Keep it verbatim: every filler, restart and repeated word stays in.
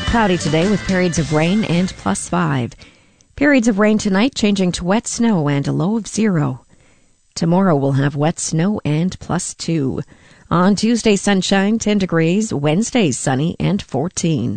Cloudy today with periods of rain and plus five. Periods of rain tonight changing to wet snow and a low of zero. Tomorrow we'll have wet snow and plus two. On Tuesday, sunshine, ten degrees. Wednesday, sunny and fourteen.